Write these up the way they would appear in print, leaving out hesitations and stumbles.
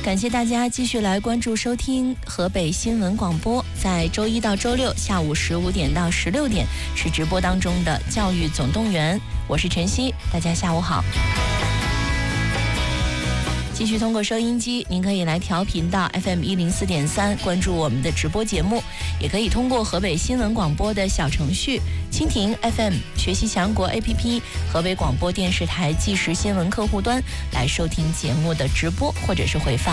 感谢大家继续来关注收听河北新闻广播，在周一到周六下午15点到16点是直播当中的教育总动员，我是晨曦，大家下午好。继续通过收音机，您可以来调频到 FM 104.3，关注我们的直播节目，也可以通过河北新闻广播的小程序、蜻蜓 FM、学习强国 APP、河北广播电视台即时新闻客户端来收听节目的直播或者是回放。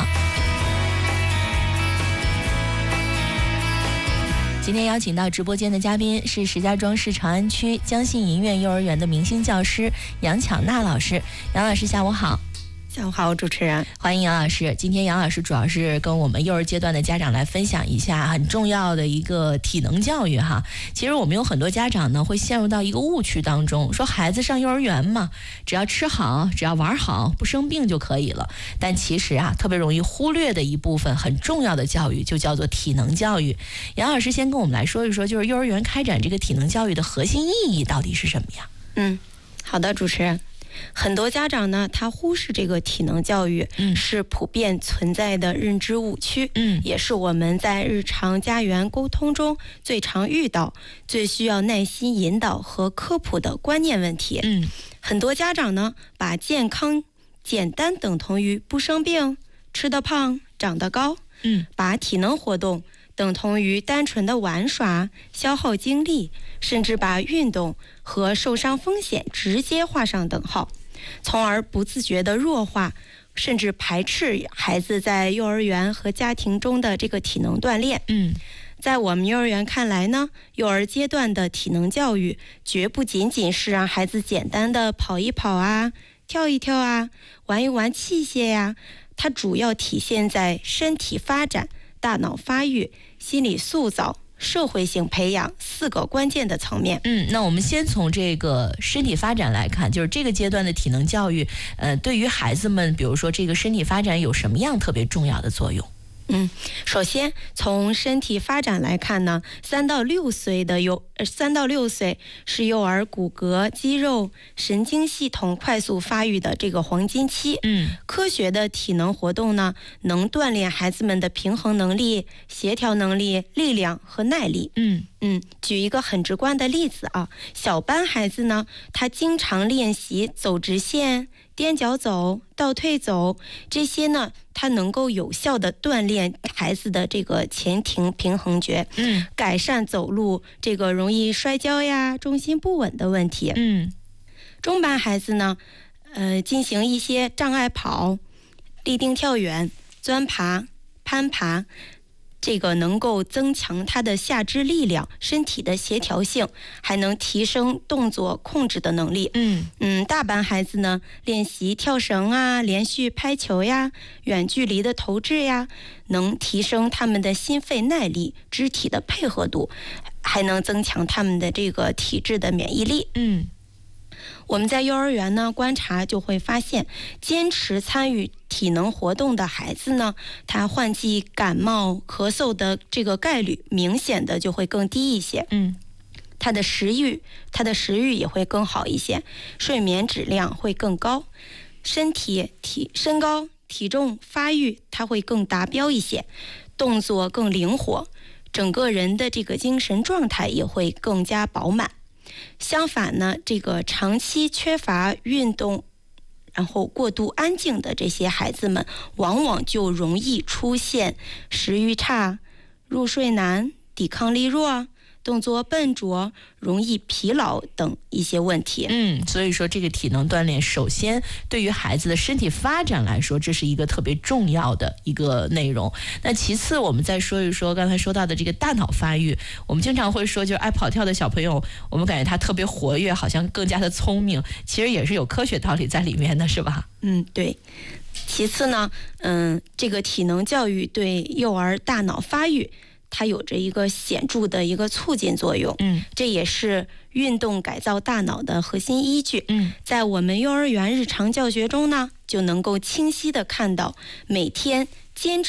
今天邀请到直播间的嘉宾是石家庄市长安区江信银苑幼儿园的明星教师杨巧娜老师。杨老师下午好。 下午好，主持人， 欢迎杨老师。今天杨老师主要是跟我们幼儿阶段的家长来分享一下很重要的一个体能教育哈。其实我们有很多家长呢会陷入到一个误区当中，说孩子上幼儿园嘛，只要吃好，只要玩好，不生病就可以了。但其实啊，特别容易忽略的一部分很重要的教育就叫做体能教育。杨老师先跟我们来说一说，就是幼儿园开展这个体能教育的核心意义到底是什么呀？ 好的，主持人。很多家长呢，他忽视这个体能教育，是普遍存在的认知误区，也是我们在日常家园沟通中最常遇到、最需要耐心引导和科普的观念问题。很多家长呢，把健康简单等同于不生病、吃得胖、长得高，把体能活动等同于单纯的玩耍、消耗精力，甚至把运动和受伤风险直接画上等号，从而不自觉地弱化甚至排斥孩子在幼儿园和家庭中的这个体能锻炼。在我们幼儿园看来呢，幼儿阶段的体能教育绝不仅仅是让孩子简单的跑一跑啊、跳一跳啊、玩一玩器械呀，它主要体现在身体发展、大脑发育、心理塑造、社会性培养4个关键的层面。 那我们先从这个身体发展来看，就是这个阶段的体能教育，对于孩子们，比如说这个身体发展有什么样特别重要的作用？ 首先从身体发展来看呢，3到6岁是幼儿骨骼、肌肉、神经系统快速发育的这个黄金期。科学的体能活动呢，能锻炼孩子们的平衡能力、协调能力、力量和耐力。举一个很直观的例子啊，小班孩子呢，他经常练习走直线、踮脚走、倒退走，这些呢，它能够有效地锻炼孩子的这个前庭平衡觉，改善走路这个容易摔跤呀、重心不稳的问题。中班孩子呢，进行一些障碍跑、立定跳远、钻爬、攀爬，这个能够增强他的下肢力量、身体的协调性，还能提升动作控制的能力。大班孩子呢，练习跳绳啊、连续拍球呀、远距离的投掷呀，能提升他们的心肺耐力、肢体的配合度，还能增强他们的这个体质的免疫力。我们在幼儿园呢观察就会发现，坚持参与体能活动的孩子呢，他换季感冒咳嗽的这个概率明显的就会更低一些。他的食欲也会更好一些，睡眠质量会更高，身高体重发育它会更达标一些，动作更灵活，整个人的这个精神状态也会更加饱满。相反呢，这个长期缺乏运动，然后过度安静的这些孩子们，往往就容易出现食欲差、入睡难、抵抗力弱、动作笨拙、容易疲劳等一些问题。 所以说这个体能锻炼，首先对于孩子的身体发展来说，这是一个特别重要的一个内容。那其次我们再说一说刚才说到的这个大脑发育，我们经常会说，就是爱跑跳的小朋友，我们感觉他特别活跃，好像更加的聪明，其实也是有科学道理在里面的，是吧？ 对。其次呢，这个体能教育对幼儿大脑发育它有着一个显著的一个促进作用，这也是运动改造大脑的核心依据。在我们幼儿园日常教学中呢，就能够清晰地看到每天坚持